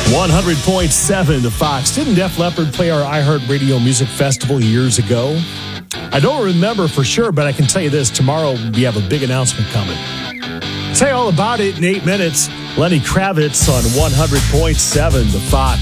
100.7 to Fox. Didn't Def Leppard play our iHeartRadio Music Festival years ago? I don't remember for sure, but I can tell you this. Tomorrow we have a big announcement coming. Tell you all about it in 8 minutes. Lenny Kravitz on 100.7 to Fox.